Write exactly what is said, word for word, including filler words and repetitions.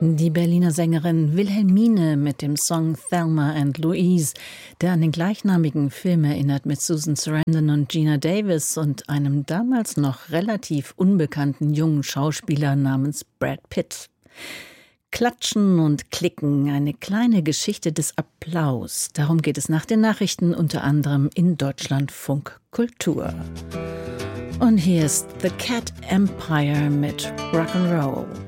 Die Berliner Sängerin Wilhelmine mit dem Song Thelma and Louise, der an den gleichnamigen Film erinnert mit Susan Sarandon und Geena Davis und einem damals noch relativ unbekannten jungen Schauspieler namens Brad Pitt. Klatschen und Klicken, eine kleine Geschichte des Applaus. Darum geht es nach den Nachrichten, unter anderem in Deutschlandfunk Kultur. Und hier ist The Cat Empire mit Rock'n'Roll.